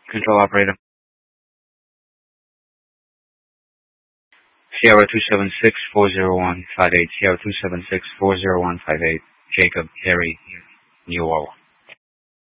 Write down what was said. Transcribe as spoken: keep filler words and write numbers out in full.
Control operator. Sierra two seven six four zero one five eight. Sierra two seven six four zero one five eight. Jacob Harry Newell.